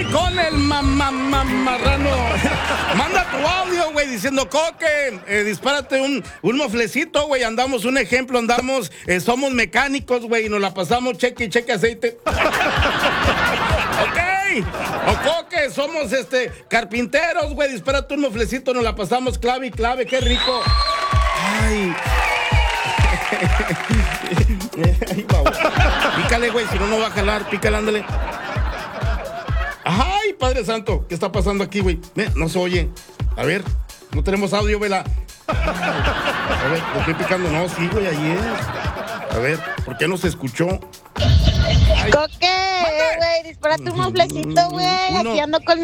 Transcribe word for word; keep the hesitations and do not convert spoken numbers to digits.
con el mamá marrano. Manda tu audio, güey, diciendo, Coque, eh, dispárate un, un moflecito, güey. Andamos un ejemplo, andamos, eh, somos mecánicos, güey, y nos la pasamos cheque y cheque aceite. Ok. O Coque, somos este carpinteros, güey. Dispárate un moflecito, nos la pasamos clave y clave, qué rico. Ay. Ay, pícale, güey, si no, no va a jalar. Pícale, ándale. Ay, Padre Santo, ¿qué está pasando aquí, güey? No se oye. A ver, no tenemos audio, vela. A ver, lo estoy picando. No, sí, güey, ahí es. A ver, ¿por qué no se escuchó? Coque, güey, dispárate un moflecito, güey. Aquí ando con